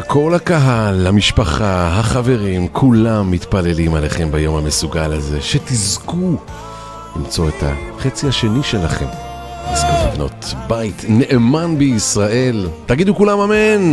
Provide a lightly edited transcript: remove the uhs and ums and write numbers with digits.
כל הקהל, המשפחה, החברים, כולם מתפללים עליכם ביום המסוגל הזה, שתזכו למצוא את החצי השני שלכם. תזכו לבנות בית נאמן בישראל. תגידו כולם אמן.